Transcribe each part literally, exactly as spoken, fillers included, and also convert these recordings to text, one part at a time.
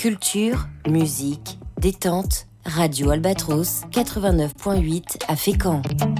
Culture, musique, détente, Radio Albatros, quatre-vingt-neuf virgule huit à Fécamp.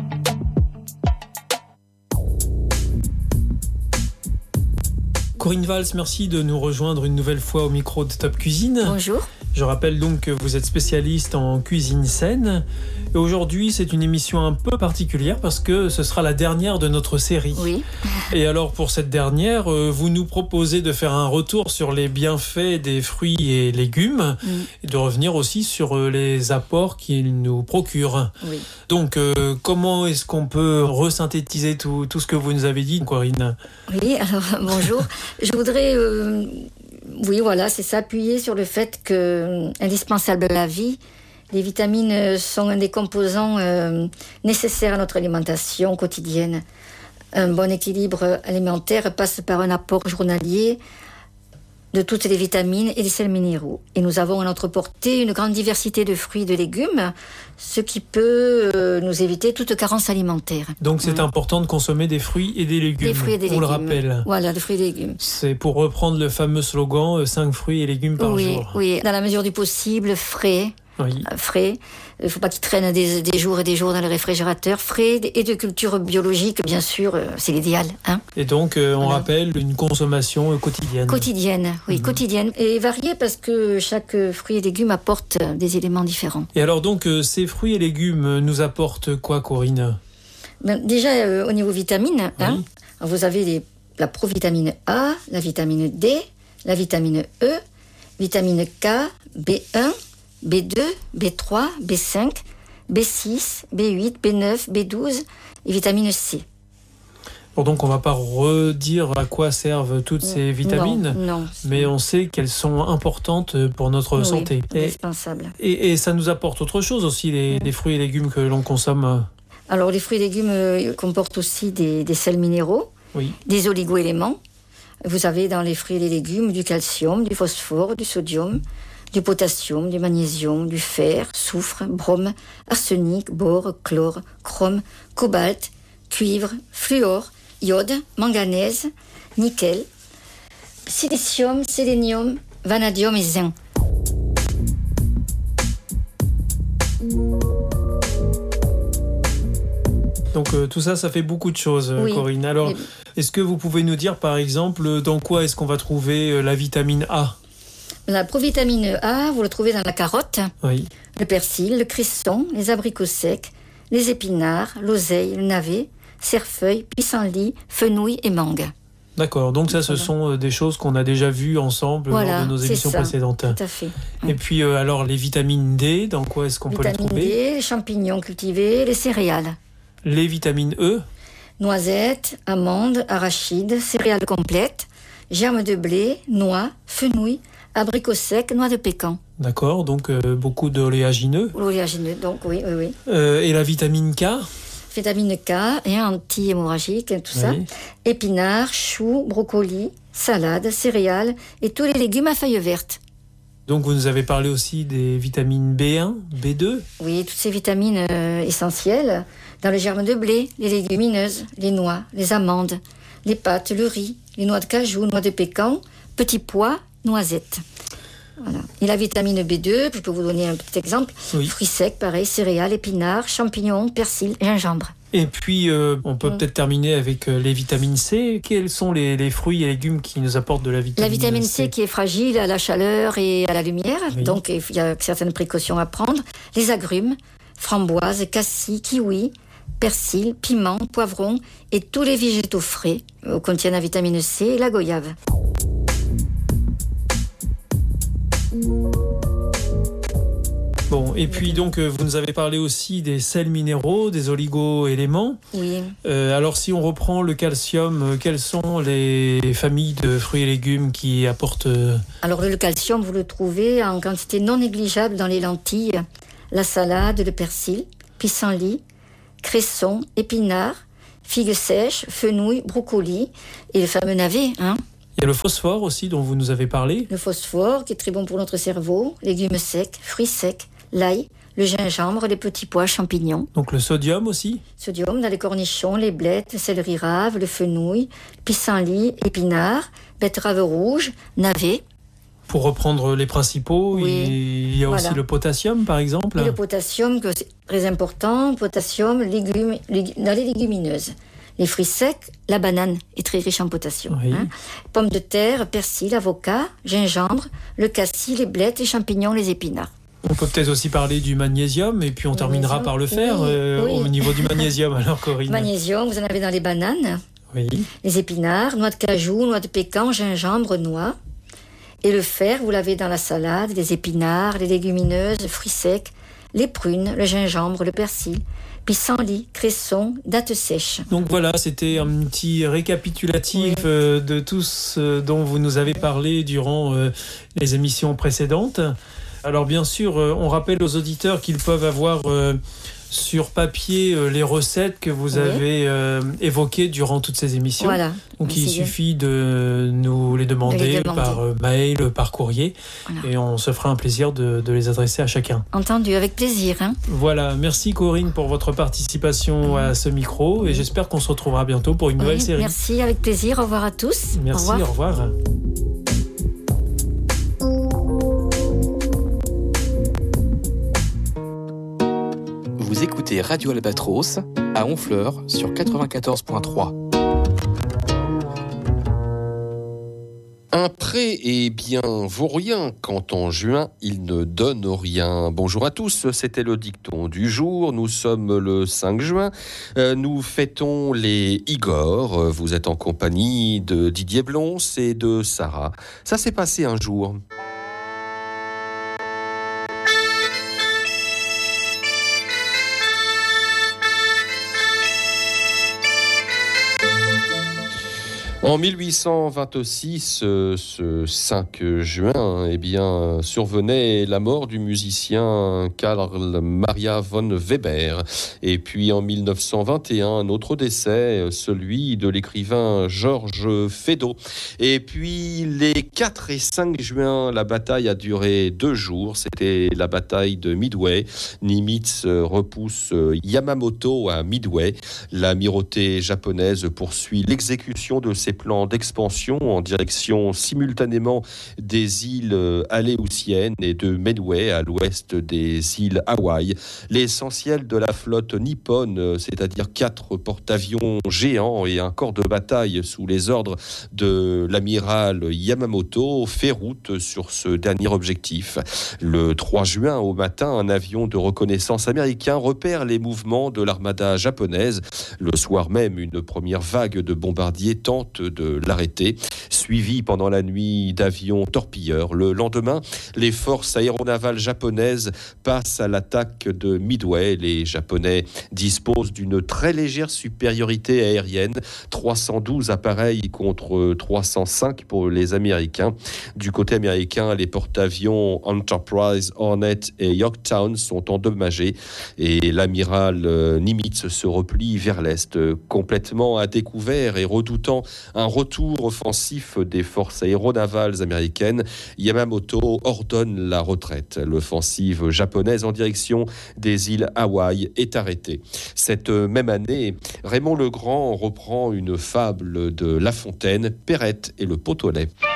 Corinne Valls, merci de nous rejoindre une nouvelle fois au micro de Top Cuisine. Bonjour. Je rappelle donc que vous êtes spécialiste en cuisine saine. Et aujourd'hui, c'est une émission un peu particulière parce que ce sera la dernière de notre série. Oui. Et alors, pour cette dernière, vous nous proposez de faire un retour sur les bienfaits des fruits et légumes mm. et de revenir aussi sur les apports qu'ils nous procurent. Oui. Donc, euh, comment est-ce qu'on peut resynthétiser tout, tout ce que vous nous avez dit, Corinne ? Oui, alors bonjour. Je voudrais... Euh... Oui, voilà, c'est s'appuyer sur le fait que, euh, indispensable à la vie, les vitamines sont un des composants euh, nécessaires à notre alimentation quotidienne. Un bon équilibre alimentaire passe par un apport journalier de toutes les vitamines et des sels minéraux. Et nous avons à notre portée une grande diversité de fruits et de légumes, ce qui peut euh, nous éviter toute carence alimentaire. Donc c'est mmh. important de consommer des fruits et des légumes, des fruits et des on légumes. le rappelle. Voilà, des fruits et des légumes. C'est pour reprendre le fameux slogan « cinq fruits et légumes par oui, jour ». Oui, dans la mesure du possible, frais. Oui. Frais. Il ne faut pas qu'ils traînent des, des jours et des jours dans le réfrigérateur. Frais et de culture biologique, bien sûr, c'est l'idéal. Hein. Et donc, euh, on voilà. rappelle une consommation quotidienne. Quotidienne, oui, mmh. quotidienne. Et variée parce que chaque fruit et légume apporte des éléments différents. Et alors donc, euh, ces fruits et légumes nous apportent quoi, Corinne ? Ben, Déjà, euh, au niveau vitamines, oui. hein, vous avez les, la provitamine A, la vitamine D, la vitamine E, vitamine K, B un, B deux, B trois, B cinq, B six, B huit, B neuf, B douze et vitamine C. Bon, donc on ne va pas redire à quoi servent toutes ces vitamines, non, non, mais on sait qu'elles sont importantes pour notre oui, santé. Indispensable. Et, et, et ça nous apporte autre chose aussi, les, les fruits et légumes que l'on consomme. Alors les fruits et légumes euh, comportent aussi des, des sels minéraux, oui. des oligo-éléments. Vous avez dans les fruits et les légumes du calcium, du phosphore, du sodium, du potassium, du magnésium, du fer, soufre, brome, arsenic, bore, chlore, chrome, cobalt, cuivre, fluor, iode, manganèse, nickel, silicium, sélénium, vanadium et zinc. Donc euh, tout ça, ça fait beaucoup de choses, oui. Corinne. Alors, Et... est-ce que vous pouvez nous dire, par exemple, dans quoi est-ce qu'on va trouver la vitamine A ? La provitamine A, vous le trouvez dans la carotte, oui. le persil, le cresson, les abricots secs, les épinards, l'oseille, le navet, cerfeuil, pissenlit, fenouil et mangue. D'accord, donc ça, ce sont des choses qu'on a déjà vues ensemble voilà, lors de nos émissions ça, précédentes. Tout à fait. Et puis, euh, alors, les vitamines D, dans quoi est-ce qu'on vitamine peut les trouver ? D, les champignons cultivés, les céréales. Les vitamines E ? Noisettes, amandes, arachides, céréales complètes, germes de blé, noix, fenouil, abricots secs, noix de pécan. D'accord, donc euh, beaucoup d'oléagineux. Oléagineux, donc oui, oui, oui. Euh, et la vitamine K ? Vitamine K, et anti-hémorragique, tout oui. ça. Épinards, choux, brocolis, salades, céréales et tous les légumes à feuilles vertes. Donc vous nous avez parlé aussi des vitamines B un, B deux ? Oui, toutes ces vitamines euh, essentielles dans le germe de blé, les légumineuses, les noix, les amandes, les pâtes, le riz, les noix de cajou, noix de pécan, petits pois, noisettes. Voilà. Et la vitamine B deux, je peux vous donner un petit exemple. Oui. Fruits secs, pareil, céréales, épinards, champignons, persil, gingembre. Et puis, euh, on peut mmh. peut-être terminer avec euh, les vitamines C. Quels sont les, les fruits et légumes qui nous apportent de la vitamine C ? La vitamine C, C qui est fragile à la chaleur et à la lumière, oui. donc il y a certaines précautions à prendre. Les agrumes, framboises, cassis, kiwis, persil, piment, poivron et tous les végétaux frais euh, contiennent la vitamine C et la goyave. Bon, et puis donc euh, vous nous avez parlé aussi des sels minéraux, des oligo-éléments. Oui. Euh, alors si on reprend le calcium, euh, quelles sont les familles de fruits et légumes qui apportent... Euh... Alors le calcium, vous le trouvez en quantité non négligeable dans les lentilles, la salade, le persil, pissenlit, cresson, épinards, figues sèches, fenouil, brocoli et le fameux navet, hein. Il y a le phosphore aussi dont vous nous avez parlé. Le phosphore qui est très bon pour notre cerveau, légumes secs, fruits secs, l'ail, le gingembre, les petits pois, champignons. Donc le sodium aussi ? Sodium dans les cornichons, les blettes, le céleri rave, le fenouil, pissenlit, épinards, betterave rouge, navet. Pour reprendre les principaux, Oui. il y a Voilà. aussi le potassium, par exemple. Et le potassium, que c'est très important, potassium légumes, lég- dans les légumineuses. Les fruits secs, la banane est très riche en potassium. Oui. Hein. Pommes de terre, persil, avocat, gingembre, le cassis, les blettes, les champignons, les épinards. On peut peut-être aussi parler du magnésium, et puis on terminera Magnésium, par le fer, oui, euh, oui. au niveau du magnésium, alors Corinne. Magnésium, vous en avez dans les bananes, Oui. les épinards, noix de cajou, noix de pécan, gingembre, noix. Et le fer, vous l'avez dans la salade, les épinards, les légumineuses, les fruits secs, les prunes, le gingembre, le persil, pissenlit, cresson, dattes sèches. Donc voilà, c'était un petit récapitulatif Oui. euh, de tout ce dont vous nous avez parlé durant euh, les émissions précédentes. Alors bien sûr, euh, on rappelle aux auditeurs qu'ils peuvent avoir euh, sur papier euh, les recettes que vous Oui. avez euh, évoquées durant toutes ces émissions. Voilà. Donc il Essayez. suffit de nous les demander, De les demander. par euh, mail, par courrier, Voilà. et on se fera un plaisir de, de les adresser à chacun. Entendu, avec plaisir. Hein. Voilà, merci Corinne pour votre participation à ce micro, et j'espère qu'on se retrouvera bientôt pour une nouvelle Oui, série. merci, avec plaisir. Au revoir à tous. Merci, Au revoir. au revoir. Vous écoutez Radio Albatros à Honfleur sur quatre-vingt-quatorze point trois. Un prêt est bien vaut rien quand en juin il ne donne rien. Bonjour à tous, c'était le dicton du jour. Nous sommes le cinq juin. Euh, nous fêtons les Igor. Vous êtes en compagnie de Didier Blons et de Sarah. Ça s'est passé un jour. En mille huit cent vingt-six, euh, ce cinq juin, eh bien, survenait la mort du musicien Karl Maria von Weber. Et puis en mille neuf cent vingt et un, un autre décès, celui de l'écrivain Georges Feydeau. Et puis les quatre et cinq juin, la bataille a duré deux jours. C'était la bataille de Midway. Nimitz repousse Yamamoto à Midway. L'amirauté japonaise poursuit l'exécution de ses plans d'expansion en direction simultanément des îles Aléoutiennes et de Midway à l'ouest des îles Hawaï. L'essentiel de la flotte nippone, c'est-à-dire quatre porte-avions géants et un corps de bataille sous les ordres de l'amiral Yamamoto, fait route sur ce dernier objectif. Le trois juin au matin, un avion de reconnaissance américain repère les mouvements de l'armada japonaise. Le soir même, une première vague de bombardiers tente de l'arrêter, suivi pendant la nuit d'avions torpilleurs. Le lendemain, les forces aéronavales japonaises passent à l'attaque de Midway. Les Japonais disposent d'une très légère supériorité aérienne, trois cent douze appareils contre trois cent cinq pour les Américains. Du côté américain, les porte-avions Enterprise, Hornet et Yorktown sont endommagés et l'amiral Nimitz se replie vers l'est, complètement à découvert et redoutant un retour offensif des forces aéronavales américaines. Yamamoto ordonne la retraite. L'offensive japonaise en direction des îles Hawaï est arrêtée. Cette même année, Raymond Legrand reprend une fable de La Fontaine, Perrette et le pot au lait.